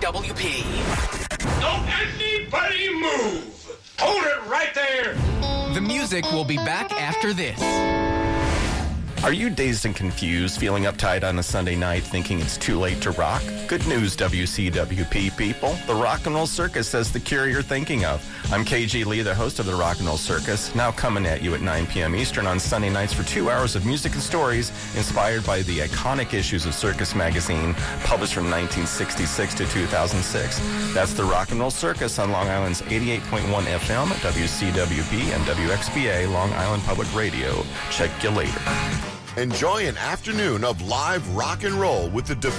WCWP. Don't anybody move! Hold it right there! The music will be back after this. Are you dazed and confused, feeling uptight on a Sunday night, thinking it's too late to rock? Good news, WCWP people. The Rock and Roll Circus has the cure you're thinking of. I'm KG Lee, the host of the Rock and Roll Circus, now coming at you at 9 p.m. Eastern on Sunday nights for 2 hours of music and stories inspired by the iconic issues of Circus Magazine, published from 1966 to 2006. That's the Rock and Roll Circus on Long Island's 88.1 FM, WCWP, and WXBA, Long Island Public Radio. Check you later. Enjoy an afternoon of live rock and roll with the